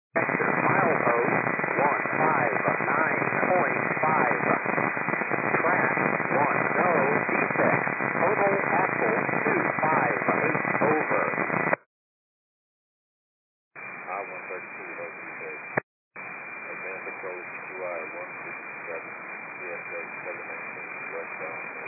Milepost 159.5. Track 1, no defects. Total axle 258 over. I-132, no defects. Advance approach QI 167, CSA 719 westbound.